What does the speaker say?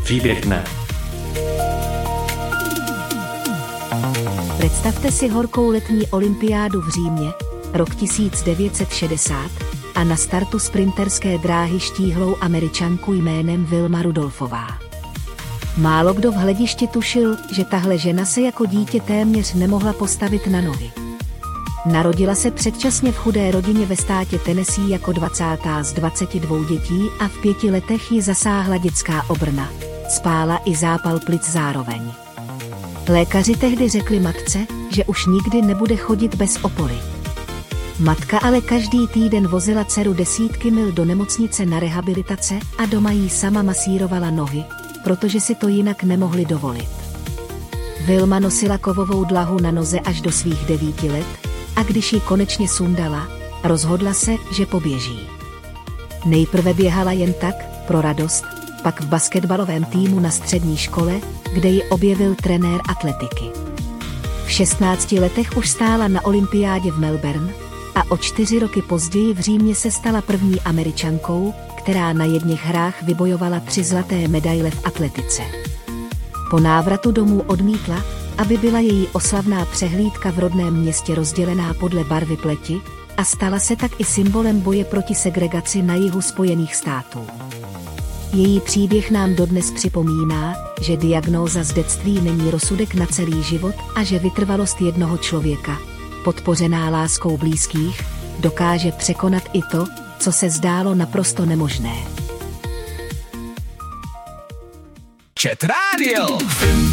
Příběh dne. Představte si horkou letní olympiádu v Římě, rok 1960, a na startu sprinterské dráhy štíhlou Američanku jménem Wilma Rudolfová. Málo kdo v hledišti tušil, že tahle žena se jako dítě téměř nemohla postavit na nohy. Narodila se předčasně v chudé rodině ve státě Tennessee jako 20. z 22 dětí a v 5 letech ji zasáhla dětská obrna, spála i zápal plic zároveň. Lékaři tehdy řekli matce, že už nikdy nebude chodit bez opory. Matka ale každý týden vozila dceru desítky mil do nemocnice na rehabilitace a doma jí sama masírovala nohy, protože si to jinak nemohli dovolit. Wilma nosila kovovou dlahu na noze až do svých 9 let a když ji konečně sundala, rozhodla se, že poběží. Nejprve běhala jen tak, pro radost, pak v basketbalovém týmu na střední škole, kde ji objevil trenér atletiky. V 16 letech už stála na olympiádě v Melbourne a o 4 roky později v Římě se stala první Američankou, která na jedněch hrách vybojovala 3 zlaté medaile v atletice. Po návratu domů odmítla, aby byla její oslavná přehlídka v rodném městě rozdělená podle barvy pleti, a stala se tak i symbolem boje proti segregaci na jihu Spojených států. Její příběh nám dodnes připomíná, že diagnóza z dětství není rozsudek na celý život a že vytrvalost jednoho člověka, podpořená láskou blízkých, dokáže překonat i to, co se zdálo naprosto nemožné. Chat Radio.